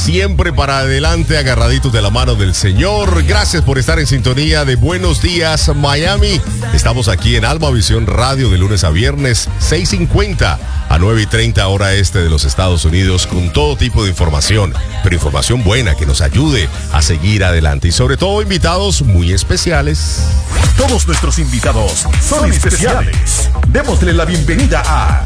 siempre para adelante, agarraditos de la mano del Señor. Gracias por estar en sintonía de Buenos Días Miami. Estamos aquí en Alma Visión Radio de lunes a viernes, 6:50 a 9:30 hora este de los Estados Unidos, con todo tipo de información, pero información buena que nos ayude a seguir adelante y sobre todo invitados muy especiales. Todos nuestros invitados son especiales. Démosle la bienvenida a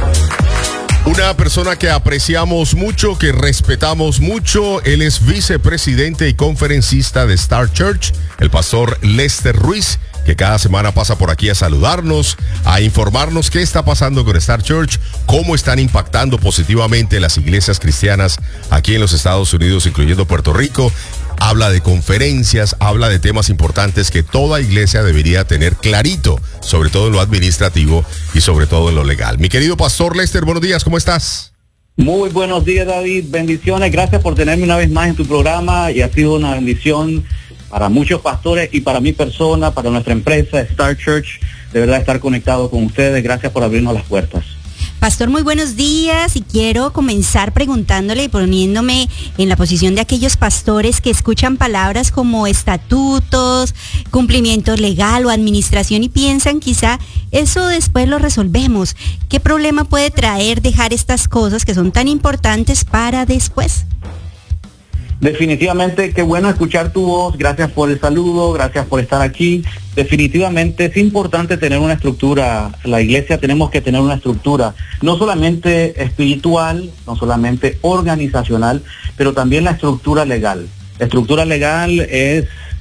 una persona que apreciamos mucho, que respetamos mucho. Él es vicepresidente y conferencista de Star Church, el pastor Lester Ruiz, que cada semana pasa por aquí a saludarnos, a informarnos qué está pasando con Star Church, cómo están impactando positivamente las iglesias cristianas aquí en los Estados Unidos, incluyendo Puerto Rico. Habla de conferencias, habla de temas importantes que toda iglesia debería tener clarito, sobre todo en lo administrativo y sobre todo en lo legal. Mi querido pastor Lester, buenos días, ¿cómo estás? Muy buenos días, David, bendiciones, gracias por tenerme una vez más en tu programa y ha sido una bendición para muchos pastores y para mi persona, para nuestra empresa Star Church, de verdad estar conectado con ustedes. Gracias por abrirnos las puertas. Pastor, muy buenos días y quiero comenzar preguntándole y poniéndome en la posición de aquellos pastores que escuchan palabras como estatutos, cumplimiento legal o administración y piensan quizá eso después lo resolvemos. ¿Qué problema puede traer dejar estas cosas que son tan importantes para después? Definitivamente, qué bueno escuchar tu voz, gracias por el saludo, gracias por estar aquí. Definitivamente es importante tener una estructura, la iglesia tenemos que tener una estructura, no solamente espiritual, no solamente organizacional, pero también la estructura legal. La estructura legal es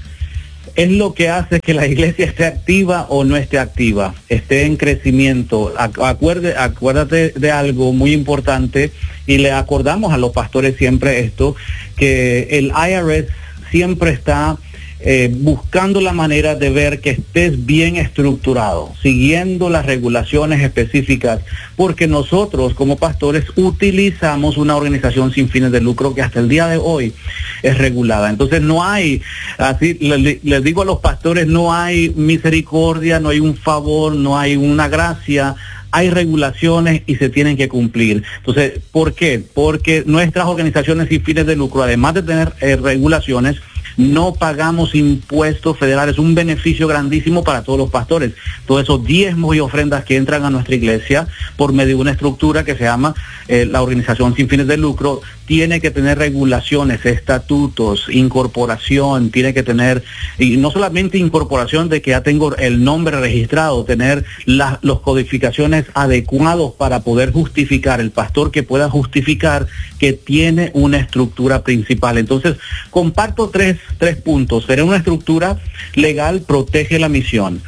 lo que hace que la iglesia esté activa o no esté activa, esté en crecimiento. Acuérdate de algo muy importante y le acordamos a los pastores siempre esto, que el IRS siempre está buscando la manera de ver que estés bien estructurado, siguiendo las regulaciones específicas, porque nosotros como pastores utilizamos una organización sin fines de lucro que hasta el día de hoy es regulada. Entonces no hay, así les digo a los pastores, no hay misericordia, no hay un favor, no hay una gracia, hay regulaciones y se tienen que cumplir. Entonces, ¿por qué? Porque nuestras organizaciones sin fines de lucro, además de tener regulaciones, no pagamos impuestos federales, un beneficio grandísimo para todos los pastores. Todos esos diezmos y ofrendas que entran a nuestra iglesia por medio de una estructura que se llama la organización sin fines de lucro, tiene que tener regulaciones, estatutos, incorporación, tiene que tener, y no solamente incorporación de que ya tengo el nombre registrado, tener los codificaciones adecuados para poder justificar, el pastor que pueda justificar que tiene una estructura principal. Entonces, comparto tres puntos. Tener una estructura legal protege la misión.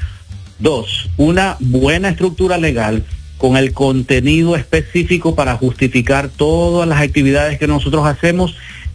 2, una buena estructura legal con el contenido específico para justificar todas las actividades que nosotros hacemos,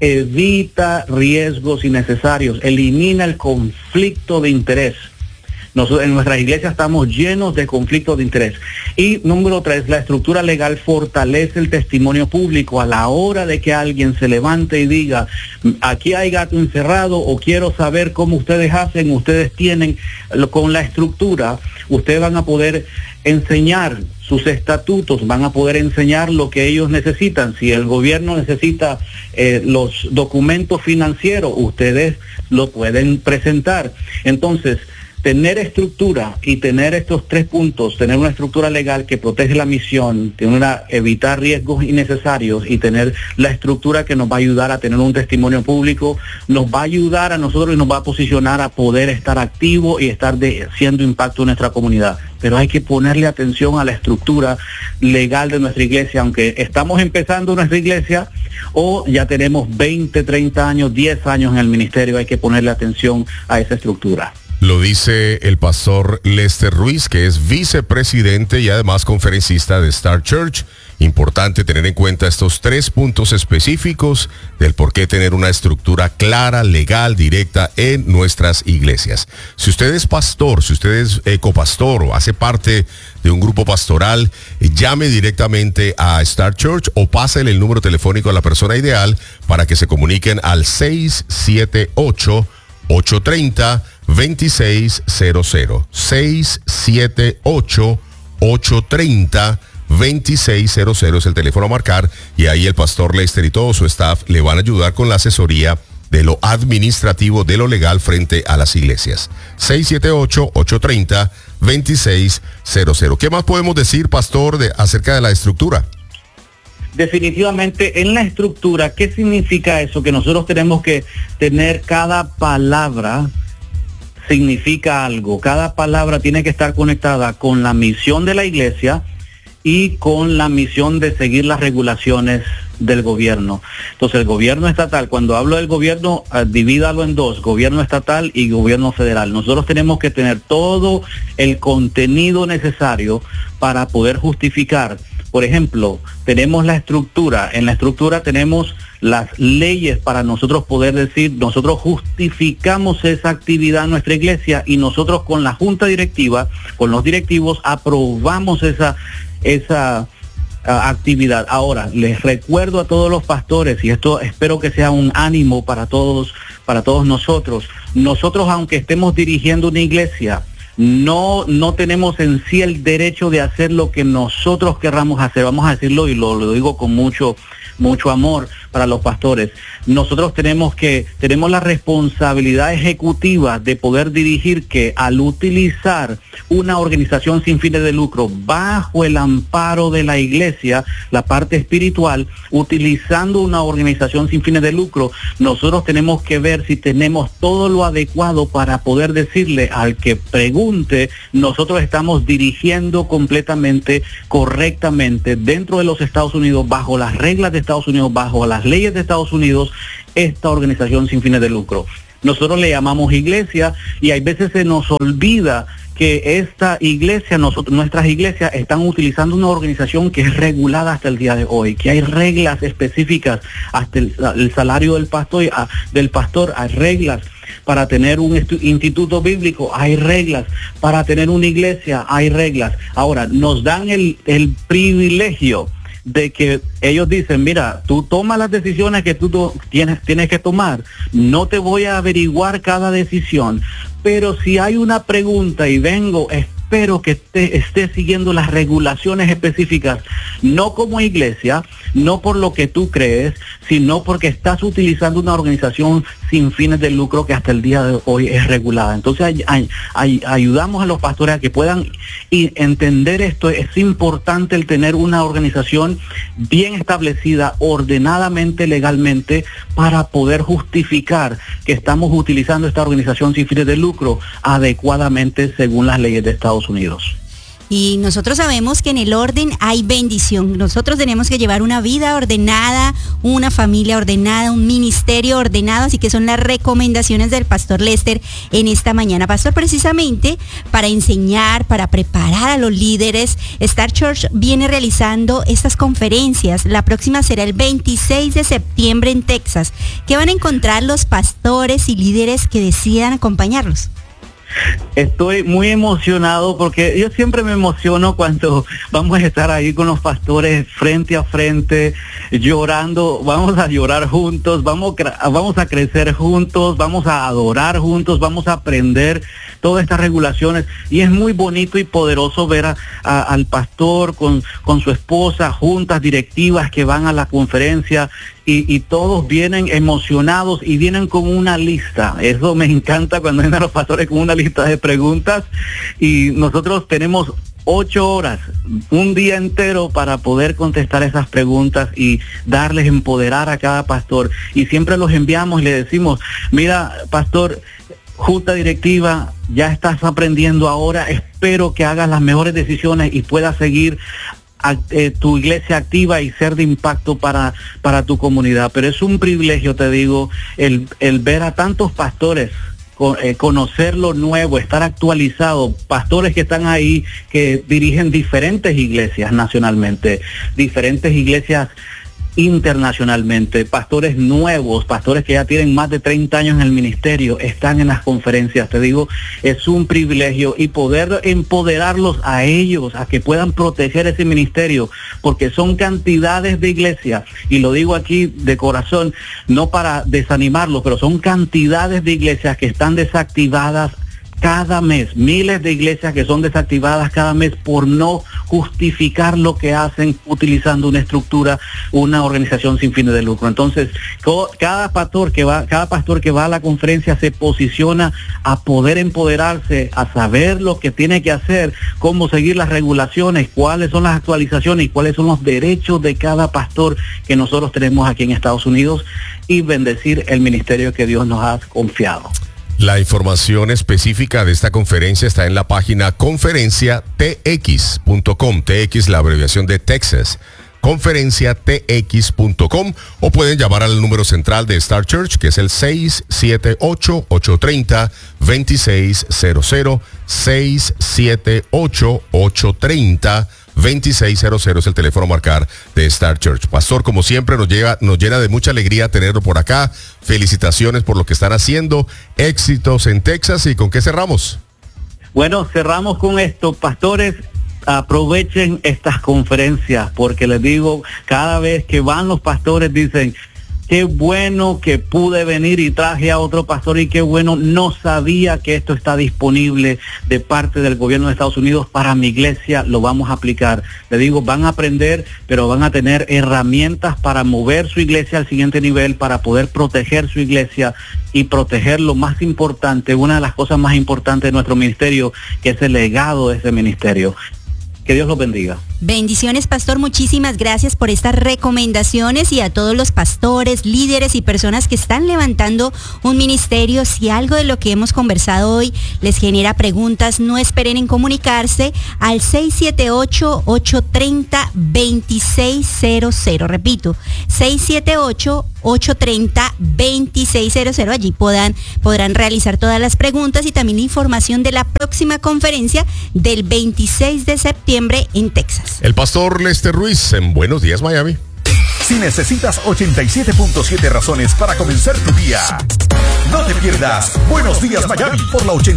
evita riesgos innecesarios, elimina el conflicto de interés. Nosotros en nuestras iglesias estamos llenos de conflictos de interés. Y número 3, la estructura legal fortalece el testimonio público a la hora de que alguien se levante y diga, aquí hay gato encerrado o quiero saber cómo ustedes hacen, ustedes tienen, con la estructura, ustedes van a poder enseñar sus estatutos, van a poder enseñar lo que ellos necesitan. Si el gobierno necesita los documentos financieros, ustedes lo pueden presentar. Entonces, tener estructura y tener estos 3 puntos, tener una estructura legal que protege la misión, evitar riesgos innecesarios y tener la estructura que nos va a ayudar a tener un testimonio público, nos va a ayudar a nosotros y nos va a posicionar a poder estar activo y estar haciendo impacto en nuestra comunidad. Pero hay que ponerle atención a la estructura legal de nuestra iglesia, aunque estamos empezando nuestra iglesia o ya tenemos 20, 30 años, 10 años en el ministerio, hay que ponerle atención a esa estructura. Lo dice el pastor Lester Ruiz, que es vicepresidente y además conferencista de Star Church. Importante tener en cuenta estos 3 puntos específicos del por qué tener una estructura clara, legal, directa en nuestras iglesias. Si usted es pastor, si usted es copastor o hace parte de un grupo pastoral, llame directamente a Star Church o pásele el número telefónico a la persona ideal para que se comuniquen al 678-830-2600. 678-830-2600. 2600 es el teléfono a marcar, y ahí el pastor Lester y todo su staff le van a ayudar con la asesoría de lo administrativo, de lo legal frente a las iglesias. 678-830-2600. ¿Qué más podemos decir, pastor, acerca de la estructura? Definitivamente en la estructura, ¿qué significa eso? Que nosotros tenemos que tener cada palabra significa algo. Cada palabra tiene que estar conectada con la misión de la iglesia y con la misión de seguir las regulaciones del gobierno. Entonces, el gobierno estatal, cuando hablo del gobierno, divídalo en dos: gobierno estatal y gobierno federal. Nosotros tenemos que tener todo el contenido necesario para poder justificar. Por ejemplo, tenemos la estructura. En la estructura tenemos las leyes para nosotros poder decir, nosotros justificamos esa actividad en nuestra iglesia, y nosotros con la junta directiva, con los directivos, aprobamos esa actividad. Ahora, les recuerdo a todos los pastores, y esto espero que sea un ánimo para todos nosotros. Nosotros, aunque estemos dirigiendo una iglesia, no tenemos en sí el derecho de hacer lo que nosotros querramos hacer. Vamos a decirlo, y lo digo con mucho amor para los pastores. Nosotros tenemos la responsabilidad ejecutiva de poder dirigir, que al utilizar una organización sin fines de lucro bajo el amparo de la iglesia, la parte espiritual, utilizando una organización sin fines de lucro, nosotros tenemos que ver si tenemos todo lo adecuado para poder decirle al que pregunte, nosotros estamos dirigiendo completamente, correctamente, dentro de los Estados Unidos, bajo las reglas de Estados Unidos, bajo las leyes de Estados Unidos, esta organización sin fines de lucro. Nosotros le llamamos iglesia, y hay veces se nos olvida que esta iglesia, nuestras iglesias están utilizando una organización que es regulada hasta el día de hoy, que hay reglas específicas, hasta el salario del pastor, hay reglas. Para tener un instituto bíblico hay reglas, para tener una iglesia hay reglas. Ahora, nos dan el privilegio de que ellos dicen, mira, tú tomas las decisiones que tú tienes que tomar, no te voy a averiguar cada decisión, pero si hay una pregunta y vengo, espero que estés siguiendo las regulaciones específicas, no como iglesia, no por lo que tú crees, sino porque estás utilizando una organización sin fines de lucro que hasta el día de hoy es regulada. Entonces ayudamos a los pastores a que puedan entender esto. Es importante el tener una organización bien establecida, ordenadamente, legalmente, para poder justificar que estamos utilizando esta organización sin fines de lucro adecuadamente según las leyes de Estados Unidos. Y nosotros sabemos que en el orden hay bendición. Nosotros tenemos que llevar una vida ordenada, una familia ordenada, un ministerio ordenado. Así que son las recomendaciones del pastor Lester en esta mañana. Pastor, precisamente para enseñar, para preparar a los líderes, Star Church viene realizando estas conferencias. La próxima será el 26 de septiembre en Texas. ¿Qué van a encontrar los pastores y líderes que decidan acompañarlos? Estoy muy emocionado, porque yo siempre me emociono cuando vamos a estar ahí con los pastores frente a frente, llorando. Vamos a llorar juntos, vamos a crecer juntos, vamos a adorar juntos, vamos a aprender todas estas regulaciones, y es muy bonito y poderoso ver al pastor con su esposa, juntas directivas que van a la conferencia, y todos vienen emocionados y vienen con una lista. Eso me encanta, cuando vienen los pastores con una lista de preguntas, y nosotros tenemos 8 horas, un día entero, para poder contestar esas preguntas y darles, empoderar a cada pastor. Y siempre los enviamos y le decimos, mira, pastor, junta directiva, ya estás aprendiendo ahora, espero que hagas las mejores decisiones y puedas seguir tu iglesia activa y ser de impacto para tu comunidad. Pero es un privilegio, te digo, el ver a tantos pastores, conocer lo nuevo, estar actualizado, pastores que están ahí, que dirigen diferentes iglesias nacionalmente, diferentes iglesias internacionalmente, pastores nuevos, pastores que ya tienen más de 30 años en el ministerio, están en las conferencias. Te digo, es un privilegio, y poder empoderarlos a ellos, a que puedan proteger ese ministerio, porque son cantidades de iglesias, y lo digo aquí de corazón, no para desanimarlos, pero son cantidades de iglesias que están desactivadas cada mes, miles de iglesias que son desactivadas cada mes por no justificar lo que hacen utilizando una estructura, una organización sin fines de lucro. Entonces, cada pastor que va a la conferencia se posiciona a poder empoderarse, a saber lo que tiene que hacer, cómo seguir las regulaciones, cuáles son las actualizaciones y cuáles son los derechos de cada pastor que nosotros tenemos aquí en Estados Unidos, y bendecir el ministerio que Dios nos ha confiado. La información específica de esta conferencia está en la página conferenciatx.com, TX la abreviación de Texas, conferenciatx.com, o pueden llamar al número central de Star Church, que es el 678-830-2600, 678-830-2600 es el teléfono a marcar de Star Church. Pastor, como siempre, nos llena de mucha alegría tenerlo por acá. Felicitaciones por lo que están haciendo. Éxitos en Texas. ¿Y con qué cerramos? Bueno, cerramos con esto, pastores. Aprovechen estas conferencias, porque les digo, cada vez que van los pastores dicen: qué bueno que pude venir y traje a otro pastor, y qué bueno, no sabía que esto está disponible de parte del gobierno de Estados Unidos para mi iglesia, lo vamos a aplicar. Les digo, van a aprender, pero van a tener herramientas para mover su iglesia al siguiente nivel, para poder proteger su iglesia y proteger lo más importante, una de las cosas más importantes de nuestro ministerio, que es el legado de ese ministerio. Que Dios los bendiga. Bendiciones, pastor. Muchísimas gracias por estas recomendaciones, y a todos los pastores, líderes y personas que están levantando un ministerio. Si algo de lo que hemos conversado hoy les genera preguntas, no esperen en comunicarse al 678-830-2600. Repito, 678-830-2600. Allí podrán realizar todas las preguntas y también la información de la próxima conferencia del 26 de septiembre en Texas. El pastor Lester Ruiz en Buenos Días, Miami. Si necesitas 87.7 razones para comenzar tu día, no te pierdas Buenos Días Miami por la 80.